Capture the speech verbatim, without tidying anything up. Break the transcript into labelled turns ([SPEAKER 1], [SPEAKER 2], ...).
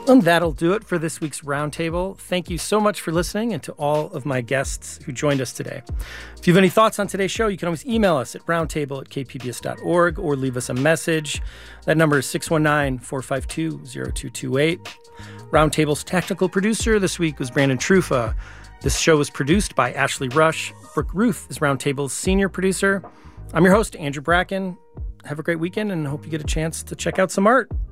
[SPEAKER 1] And that'll do it for this week's Roundtable. Thank you so much for listening, and to all of my guests who joined us today. If you have any thoughts on today's show, you can always email us at roundtable at k p b s dot org or leave us a message. That number is six one nine, four five two, zero two two eight. Roundtable's technical producer this week was Brandon Trufa. This show was produced by Ashley Rush. Brooke Ruth is Roundtable's senior producer. I'm your host, Andrew Bracken. Have a great weekend, and hope you get a chance to check out some art.